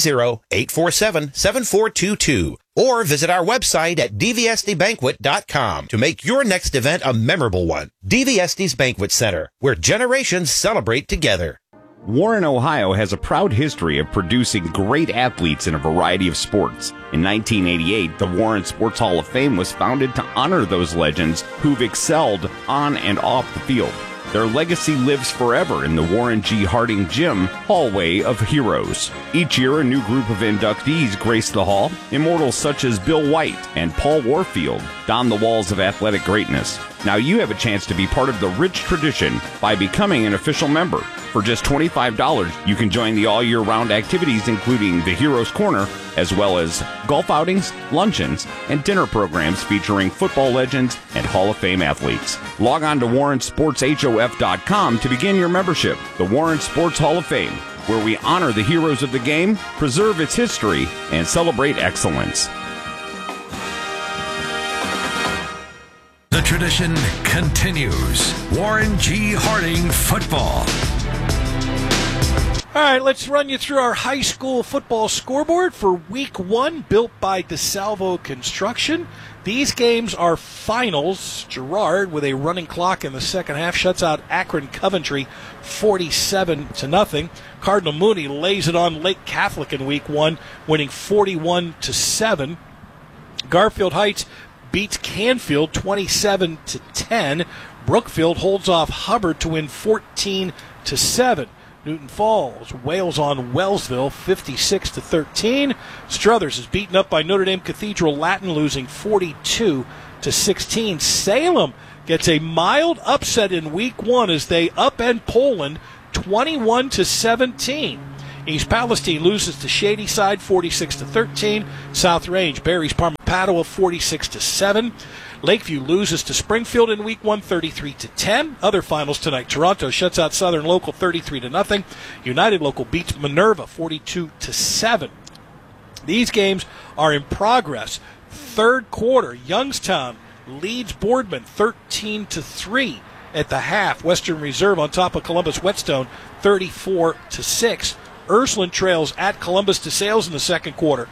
330-847-7422 or visit our website at dvsdbanquet.com to make your next event a memorable one. DVSD's Banquet Center, where generations celebrate together. Warren, Ohio has a proud history of producing great athletes in a variety of sports. In 1988, the Warren Sports Hall of Fame was founded to honor those legends who've excelled on and off the field. Their legacy lives forever in the Warren G. Harding Gym Hallway of Heroes. Each year, a new group of inductees grace the hall. Immortals such as Bill White and Paul Warfield don the walls of athletic greatness. Now you have a chance to be part of the rich tradition by becoming an official member. For just $25, you can join the all-year-round activities including the Heroes Corner, as well as golf outings, luncheons, and dinner programs featuring football legends and Hall of Fame athletes. Log on to WarrenSportsHOF.com to begin your membership. The Warren Sports Hall of Fame, where we honor the heroes of the game, preserve its history, and celebrate excellence. The tradition continues. Warren G. Harding football. All right, let's run you through our high school football scoreboard for Week 1, built by DeSalvo Construction. These games are finals. Girard, with a running clock in the second half, shuts out Akron Coventry 47-0. Cardinal Mooney lays it on Lake Catholic in Week 1, winning 41-7. Garfield Heights beats Canfield 27-10. Brookfield holds off Hubbard to win 14-7. Newton Falls wails on Wellsville 56-13. Struthers is beaten up by Notre Dame Cathedral Latin, losing 42-16. Salem gets a mild upset in week 1 as they upend Poland 21-17. East Palestine loses to Shadyside 46-13. South Range buries Parma Padua 46-7. Lakeview loses to Springfield in week 1 33-10. Other finals tonight: Toronto shuts out Southern Local 33-0. United Local beats Minerva 42-7. These games are in progress. Third quarter, Youngstown leads Boardman 13-3 at the half. Western Reserve on top of Columbus Whetstone 34-6. Ursuline trails at Columbus DeSales in the second quarter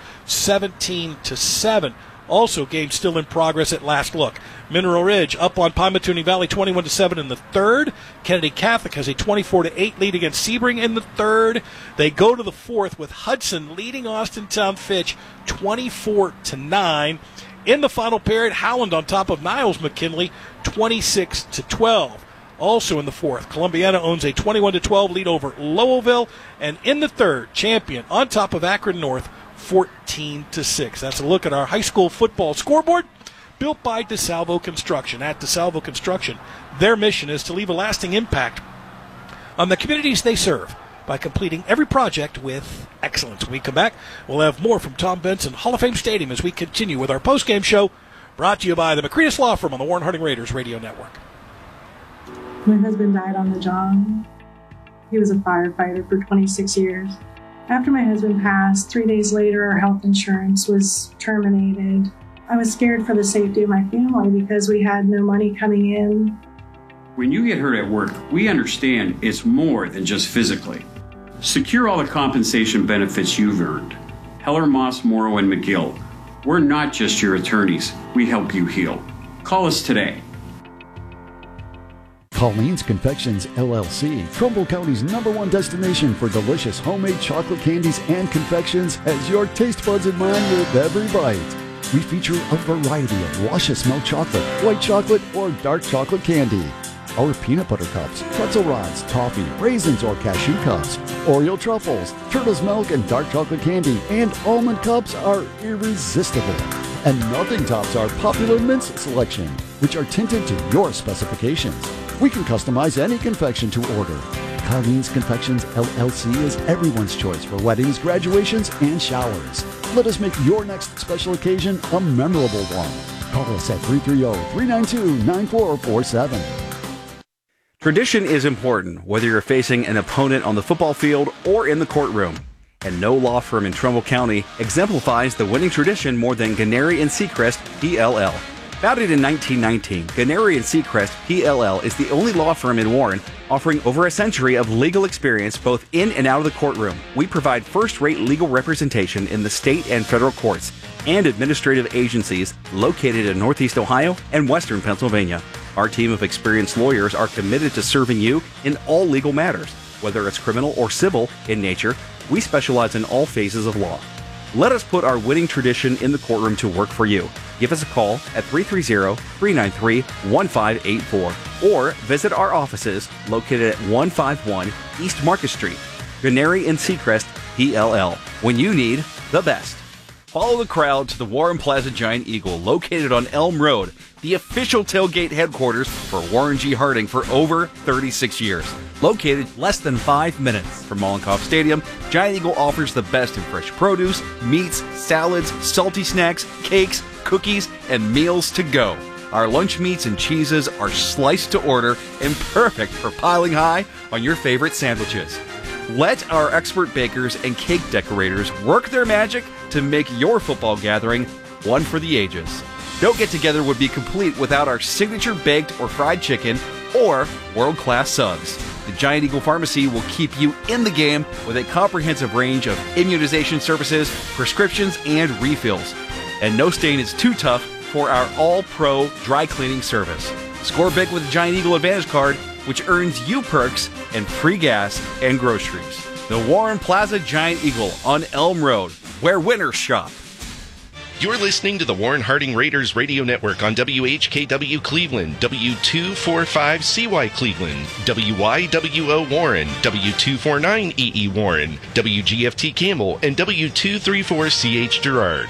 17-7. Also, games still in progress at last look. Mineral Ridge up on Pymatuning Valley 21-7 in the third. Kennedy Catholic has a 24-8 lead against Sebring in the third. They go to the fourth with Hudson leading Austintown Fitch 24-9. In the final period, Howland on top of Niles McKinley 26-12. Also in the fourth, Columbiana owns a 21-12 lead over Lowellville. And in the third, Champion on top of Akron North 14-6. That's a look at our high school football scoreboard, built by DeSalvo Construction. At DeSalvo Construction, their mission is to leave a lasting impact on the communities they serve by completing every project with excellence. When we come back, we'll have more from Tom Benson Hall of Fame Stadium as we continue with our postgame show, brought to you by the McCreadis Law Firm on the Warren Harding Raiders Radio Network. My husband died on the job. He was a firefighter for 26 years. After my husband passed, 3 days later, our health insurance was terminated. I was scared for the safety of my family because we had no money coming in. When you get hurt at work, we understand it's more than just physically. Secure all the compensation benefits you've earned. Heller, Moss, Morrow, and McGill. We're not just your attorneys. We help you heal. Call us today. Colleen's Confections, LLC, Trumbull County's #1 destination for delicious homemade chocolate candies and confections, has your taste buds in mind with every bite. We feature a variety of luscious milk chocolate, white chocolate, or dark chocolate candy. Our peanut butter cups, pretzel rods, toffee, raisins, or cashew cups, Oreo truffles, turtle's milk, and dark chocolate candy, and almond cups are irresistible. And nothing tops our popular mince selection, which are tinted to your specifications. We can customize any confection to order. Colleen's Confections, LLC is everyone's choice for weddings, graduations, and showers. Let us make your next special occasion a memorable one. Call us at 330-392-9447. Tradition is important, whether you're facing an opponent on the football field or in the courtroom. And no law firm in Trumbull County exemplifies the winning tradition more than Gennari & Secrest, PLL. Founded in 1919, Gennari & Secrest, PLL is the only law firm in Warren offering over a century of legal experience both in and out of the courtroom. We provide first-rate legal representation in the state and federal courts and administrative agencies located in Northeast Ohio and Western Pennsylvania. Our team of experienced lawyers are committed to serving you in all legal matters. Whether it's criminal or civil in nature, we specialize in all phases of law. Let us put our winning tradition in the courtroom to work for you. Give us a call at 330-393-1584 or visit our offices located at 151 East Market Street. Gennari & Secrest, PLL. When you need the best. Follow the crowd to the Warren Plaza Giant Eagle located on Elm Road, the official tailgate headquarters for Warren G. Harding for over 36 years. Located less than 5 minutes from Mollenkopf Stadium, Giant Eagle offers the best in fresh produce, meats, salads, salty snacks, cakes, cookies, and meals to go. Our lunch meats and cheeses are sliced to order and perfect for piling high on your favorite sandwiches. Let our expert bakers and cake decorators work their magic to make your football gathering one for the ages. No get-together would be complete without our signature baked or fried chicken or world-class subs. The Giant Eagle Pharmacy will keep you in the game with a comprehensive range of immunization services, prescriptions, and refills. And no stain is too tough for our all-pro dry cleaning service. Score big with the Giant Eagle Advantage Card, which earns you perks and free gas and groceries. The Warren Plaza Giant Eagle on Elm Road, where winners shop. You're listening to the Warren Harding Raiders Radio Network on WHKW Cleveland, W245CY Cleveland, WYWO Warren, W249EE Warren, WGFT Campbell, and W234CH Girard.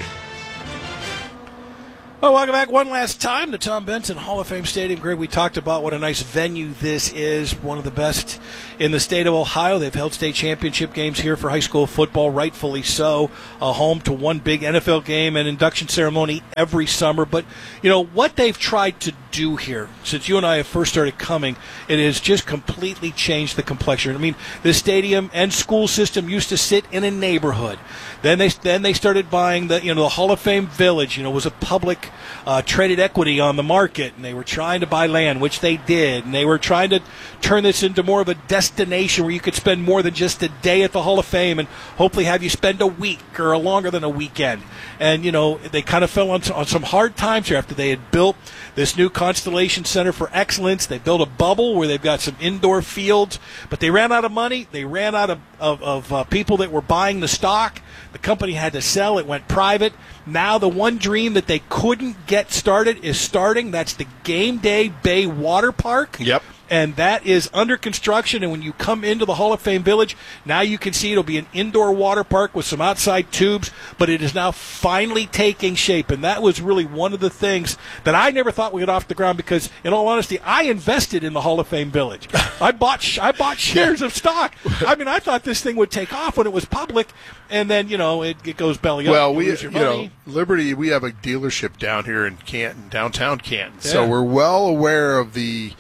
Well, welcome back one last time to Tom Benson Hall of Fame Stadium. Greg, we talked about what a nice venue this is, one of the best in the state of Ohio. They've held state championship games here for high school football, rightfully so, home to one big NFL game and induction ceremony every summer. But, you know, what they've tried to do here, since you and I have first started coming, it has just completely changed the complexion. I mean, the stadium and school system used to sit in a neighborhood. Then they started buying the Hall of Fame Village. Was a public traded equity on the market, and they were trying to buy land, which they did, and they were trying to turn this into more of a destination where you could spend more than just a day at the Hall of Fame and hopefully have you spend a week or longer than a weekend. And, they kind of fell on some hard times here after they had built this new Constellation Center for Excellence. They built a bubble where they've got some indoor fields, but they ran out of money. They ran out of people that were buying the stock. The company had to sell. It went private. Now the one dream that they couldn't get started is starting. That's the Game Day Bay Water Park. Yep. And that is under construction, and when you come into the Hall of Fame Village, now you can see it'll be an indoor water park with some outside tubes, but it is now finally taking shape, and that was really one of the things that I never thought would get off the ground because, in all honesty, I invested in the Hall of Fame Village. I bought shares of stock. I mean, I thought this thing would take off when it was public, and then, it goes belly up. Well, you lose your money. Liberty, we have a dealership down here in Canton, downtown Canton, Yeah. so we're well aware of the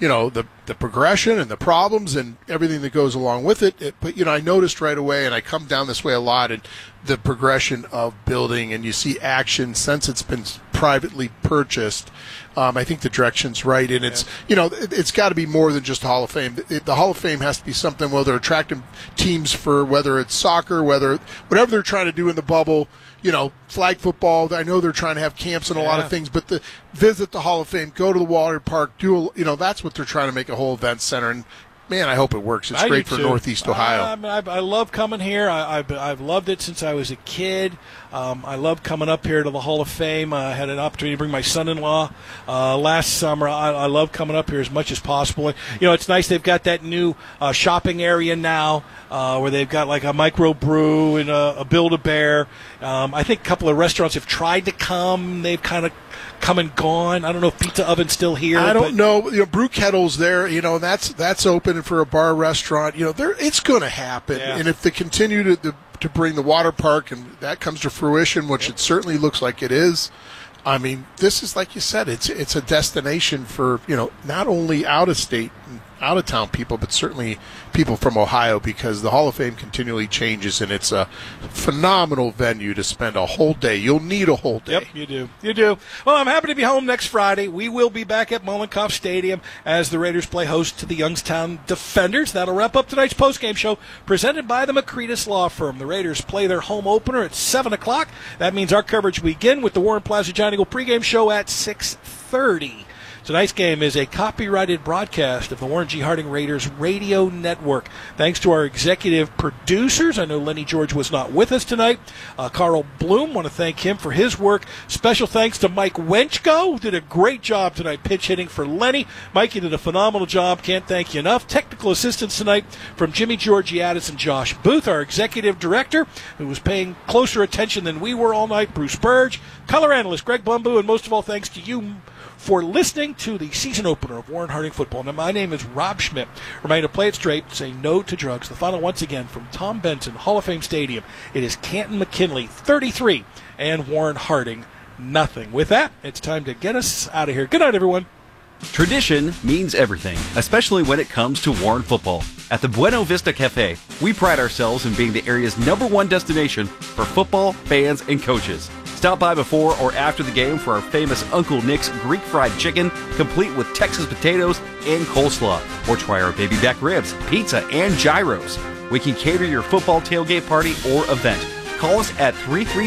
progression and the problems and everything that goes along with it. But, I noticed right away, and I come down this way a lot, and the progression of building, and you see action since it's been privately purchased. I think the direction's right, and it's got to be more than just a Hall of Fame. The Hall of Fame has to be something where they're attracting teams for whether it's soccer, whatever they're trying to do in the bubble, flag football. I know they're trying to have camps and a lot of things, but visit the Hall of Fame, go to the water park, that's what they're trying to make a whole event center. And man, I hope it works. It's great for Northeast Ohio. I love coming here. I've loved it since I was a kid. I love coming up here to the Hall of Fame. I had an opportunity to bring my son-in-law last summer. I love coming up here as much as possible. It's nice they've got that new shopping area now where they've got like a microbrew and a Build-A-Bear. I think a couple of restaurants have tried to come. They've kind of come and gone. I don't know if Pizza Oven's still here. I don't know. Brew Kettle's there. That's open for a bar restaurant. It's going to happen. Yeah. And if they continue to bring the water park and that comes to fruition, which it certainly looks like it is. I mean, this is, like you said, it's a destination for, not only out of state and out of town people, but certainly people from Ohio, because the Hall of Fame continually changes, and it's a phenomenal venue to spend a whole day. You'll need a whole day. Yep, you do. Well, I'm happy to be home next Friday. We will be back at Mollenkopf Stadium as the Raiders play host to the Youngstown Defenders. That'll wrap up tonight's postgame show presented by the McCretus Law Firm. The Raiders play their home opener at 7 o'clock. That means our coverage will begin with the Warren Plaza Giant Eagle pregame show at 6:30. Tonight's game is a copyrighted broadcast of the Warren G. Harding Raiders Radio Network. Thanks to our executive producers. I know Lenny George was not with us tonight. Carl Bloom, want to thank him for his work. Special thanks to Mike Wenchko, who did a great job tonight pitch hitting for Lenny. Mikey did a phenomenal job. Can't thank you enough. Technical assistance tonight from Jimmy Georgiadis and Josh Booth. Our executive director, who was paying closer attention than we were all night, Bruce Burge. Color analyst Greg Bumbu, and most of all, thanks to you for listening to the season opener of Warren Harding Football. Now, my name is Rob Schmidt. Remember to play it straight, say no to drugs. The final once again from Tom Benson, Hall of Fame Stadium. It is Canton McKinley, 33, and Warren Harding, nothing. With that, it's time to get us out of here. Good night, everyone. Tradition means everything, especially when it comes to Warren football. At the Bueno Vista Cafe, we pride ourselves in being the area's #1 destination for football, fans, and coaches. Stop by before or after the game for our famous Uncle Nick's Greek fried chicken, complete with Texas potatoes and coleslaw. Or try our baby back ribs, pizza, and gyros. We can cater your football tailgate party or event. Call us at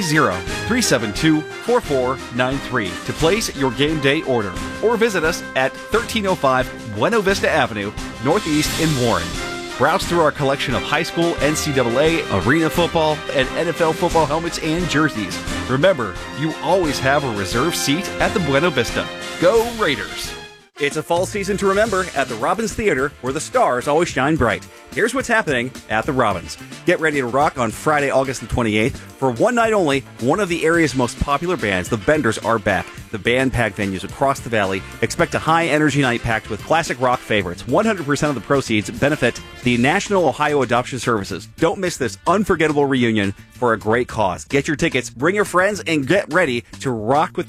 330-372-4493 to place your game day order. Or visit us at 1305 Buena Vista Avenue, Northeast in Warren. Browse through our collection of high school, NCAA, arena football, and NFL football helmets and jerseys. Remember, you always have a reserved seat at the Buena Vista. Go Raiders! It's a fall season to remember at the Robbins Theater, where the stars always shine bright. Here's what's happening at the Robbins. Get ready to rock on Friday, August the 28th. For one night only, one of the area's most popular bands, the Benders, are back. The band-packed venues across the valley. Expect a high-energy night packed with classic rock favorites. 100% of the proceeds benefit the National Ohio Adoption Services. Don't miss this unforgettable reunion for a great cause. Get your tickets, bring your friends, and get ready to rock with